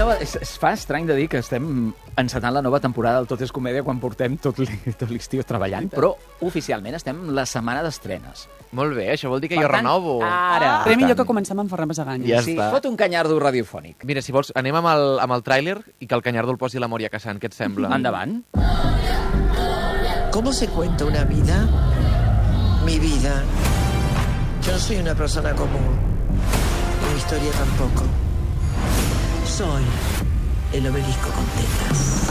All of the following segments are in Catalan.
Es fa estrany de dir que estem encetant la nova temporada del Tot és Comèdia quan portem tot l'estiu treballant, però oficialment estem la setmana d'estrenes. Molt bé, això vol dir que jo renovo. Ara. Però millor que comencem amb Ferran Basaganya. Ja Sí, està. fot un canyardo radiofònic. Mira, si vols, anem amb el tràiler i que el Canyardo el posi la Moria Casán, què et sembla? Endavant. ¿Cómo se cuenta una vida? Mi vida. Yo no soy una persona común. Mi historia tampoco. Soy el obelisco con tetas.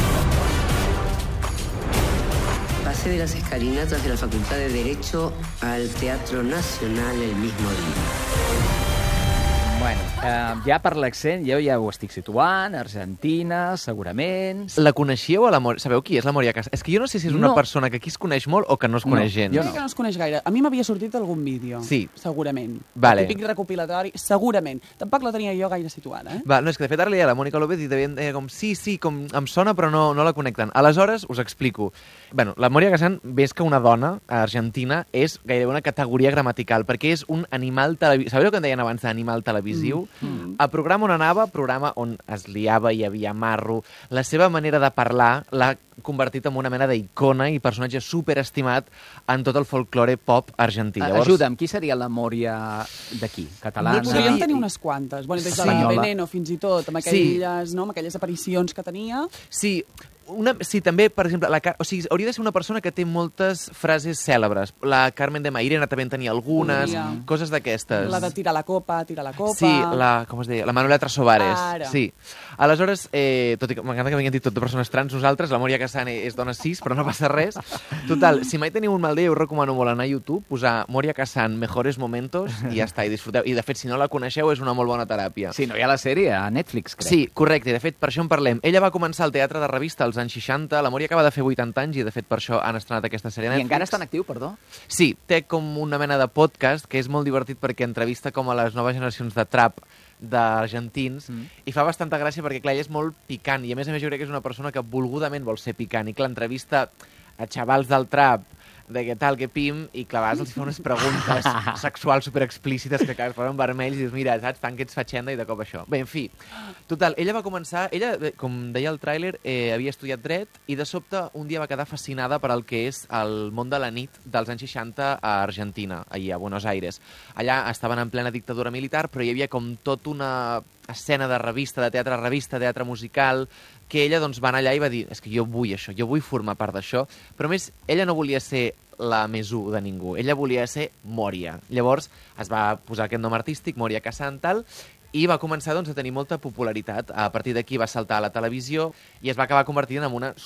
Pasé de las escalinatas de la Facultad de Derecho al Teatro Nacional el mismo día. Bueno, ja per l'accent, jo ja ho estic situant, Argentina, segurament... La coneixíeu a la Moria? Sabeu qui és la Moria Casán? És que jo no sé si és una persona que aquí es coneix molt o que no es coneix gens. Jo crec que no es coneix gaire. A mi m'havia sortit algun vídeo. Sí. Segurament. Vale. El típic recopilatori, segurament. Tampoc la tenia jo gaire situada, eh? Va, no, és que de fet ara li deia a la Mònica López i deia com, sí, com em sona però no la connecten. Aleshores, us explico. Bueno, la Moria Casán, ves que una dona argentina és gairebé una categoria gramatical, perquè és un animal televisiu. Sabeu el que en deien abans d'animal televisiu? El programa on anava, programa on es liava, hi havia marro, la seva manera de parlar l'ha convertit en una mena d'icona i personatge superestimat en tot el folklore pop argentí. Llavors... Ajuda'm, qui seria la Mòria d'aquí? Catalana? Podríem tenir unes quantes. Bueno, des de la Veneno fins i tot, amb aquelles aparicions que tenia. Sí, sí, també, per exemple, hauria de ser una persona que té moltes frases cèlebres. La Carmen de Mairena també en tenia algunes, coses d'aquestes. La de tirar la copa. Sí, com es deia? La Manuela Trasobares. Ara. Sí. Aleshores, tot i que m'encanta que m'hagin dit tot de persones trans, nosaltres, la Moria Casán és dona cis, però no passa res. Total, si mai teniu un mal dia, us recomano molt anar a YouTube, posar Moria Casán, mejores momentos, i ja està, i disfruteu. I, de fet, si no la coneixeu, és una molt bona teràpia. Sí, no hi ha la sèrie a Netflix, crec. Sí, correcte, i de fet, per això en parlem. Ella va començar al teatre de revista als anys 60, la Moria acaba de fer 80 anys i, de fet, per això han estrenat aquesta sèrie a Netflix. I encara està en actiu, perdó? Sí, té com una mena de podcast que és molt divertit perquè entrevista com a les noves generacions de trap d'argentins i fa bastanta gràcia perquè, clar, ella és molt picant i, a més jo crec que és una persona que volgudament vol ser picant i, clar, entrevista a xavals del trap de què tal, què pim, i clar, a vegades els fa unes preguntes sexuals superexplícites que es posen vermells i dius, mira, saps, tant que ets fatxenda i de cop això. Bé, en fi, total, ella va començar, com deia el tràiler, havia estudiat dret i de sobte un dia va quedar fascinada per el que és el món de la nit dels anys 60 a Argentina, allà a Buenos Aires. Allà estaven en plena dictadura militar, però hi havia com tot una escena de revista, de teatre musical, que ella doncs va anar allà i va dir, és que jo vull això, jo vull formar part d'això, però a més, ella no volia ser la més u de ningú, ella volia ser Moria. Llavors es va posar aquest nom artístic, Moria Casán, tal, i va començar doncs, a tenir molta popularitat. A partir d'aquí va saltar a la televisió i es va acabar convertint en una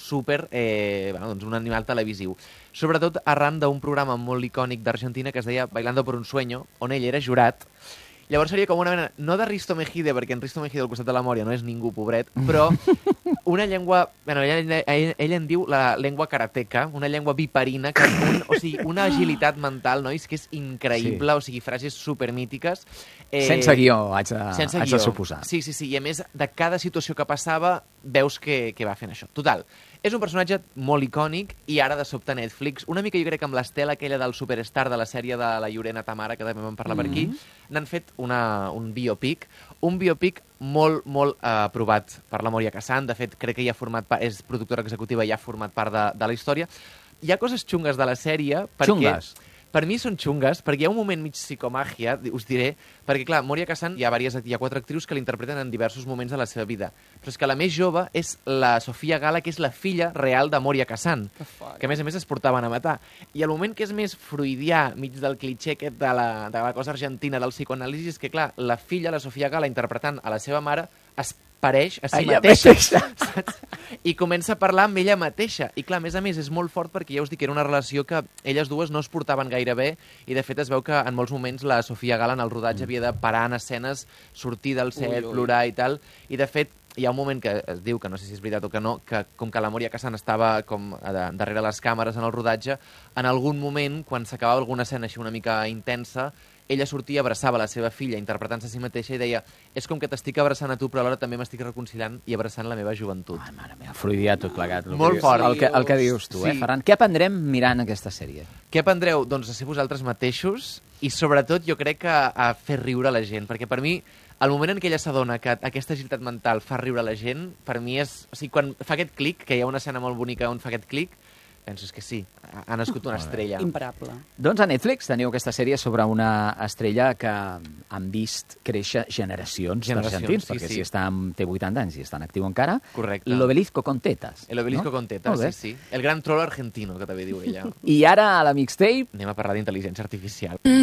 un animal televisiu. Sobretot arran d'un programa molt icònic d'Argentina que es deia Bailando por un sueño, on ell era jurat. Llavors seria com una mena, no de Risto Mejide, perquè en Risto Mejide al costat de la Moria no és ningú, pobret, però una llengua, ell en diu la llengua karateca, una llengua viperina, una agilitat mental, nois, que és increïble, o sigui, frases supermítiques. Sense guió, haig de suposar. Sí, i a més, de cada situació que passava, veus que va fent això. Total, és un personatge molt icònic i ara de sobte Netflix, una mica jo crec amb l'estela aquella del superstar de la sèrie de la Llorena Tamara, que també vam parlar per aquí, n'han fet un biopic molt, molt aprovat per la Moria Casán. De fet, crec que ja ha format part, és productora executiva i ja ha format part de la història. Hi ha coses xungues de la sèrie perquè... Xungues? Per mi són xungues, perquè hi ha un moment mig psicomàgia, us diré, perquè, clar, Moria Casán, hi ha 4 actrius que l'interpreten en diversos moments de la seva vida, però és que la més jove és la Sofía Gala, que és la filla real de Moria Casán, que a més es portaven a matar. I el moment que és més freudià, mig del clitxé aquest de la cosa argentina del psicoanàlisi, és que, clar, la filla, la Sofía Gala, interpretant a la seva mare, es pareix a si mateixa. I comença a parlar amb ella mateixa. I clar, a més, és molt fort perquè ja us dic que era una relació que elles dues no es portaven gaire bé i de fet es veu que en molts moments la Sofía Gala en el rodatge havia de parar en escenes, sortir del set, plorar i tal. I de fet hi ha un moment que es diu, que no sé si és veritat o que no, que com que la Moria Casán estava com darrere les càmeres en el rodatge, en algun moment, quan s'acabava alguna escena així una mica intensa, ella sortia, abraçava la seva filla interpretant-se a si mateixa i deia, és com que t'estic abraçant a tu, però alhora també m'estic reconciliant i abraçant la meva joventut. Ai, mare meva, freudià tot plegat. Molt fort. El que dius tu, Ferran. Què aprendrem mirant aquesta sèrie? Què aprendreu? Doncs a ser vosaltres mateixos i sobretot jo crec que a fer riure la gent, perquè per mi el moment en què ella s'adona que aquesta agilitat mental fa riure la gent, per mi és... O sigui, quan fa aquest clic, que hi ha una escena molt bonica on fa aquest clic, penso que sí, ha nascut una estrella. Imparable. Doncs a Netflix teniu aquesta sèrie sobre una estrella que han vist créixer generacions d'argentins, perquè si té 80 anys i està en actiu encara. Correcte. L'Obelisco con tetas. El Obelisco con tetas, sí. El gran troll argentino, que també diu ella. I ara a la mixtape... Anem a parlar d'intel·ligència artificial.